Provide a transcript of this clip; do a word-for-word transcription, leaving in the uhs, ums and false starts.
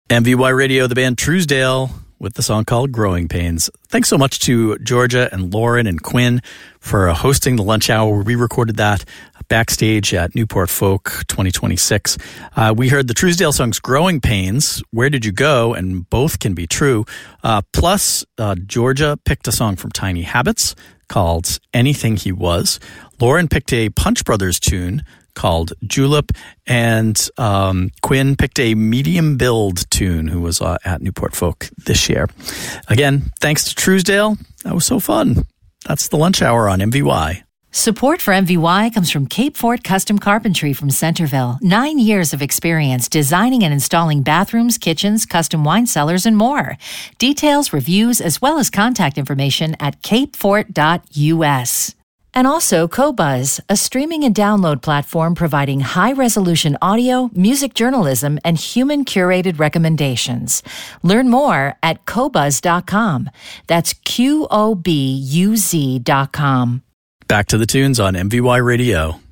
M V Y Radio, the band Truesdale, with the song called Growing Pains. Thanks so much to Georgia and Lauren and Quinn for hosting the lunch hour. We recorded that backstage at Newport Folk twenty twenty-six. Uh, we heard the Truesdale songs Growing Pains, Where Did You Go? And both can be true. Uh, plus, uh, Georgia picked a song from Tiny Habits called Anything He Was. Lauren picked a Punch Brothers tune called Julep, and um, Quinn picked a medium build tune who was uh, at Newport Folk this year. Again, thanks to Truesdale. That was so fun. That's the lunch hour on M V Y. Support for M V Y comes from Cape Fort Custom Carpentry from Centerville. Nine years of experience designing and installing bathrooms, kitchens, custom wine cellars, and more. Details, reviews, as well as contact information at cape fort dot u s. And also Qobuz, a streaming and download platform providing high-resolution audio, music journalism, and human-curated recommendations. Learn more at qobuz dot com. That's Q O B U Z dot com. Back to the tunes on M V Y Radio.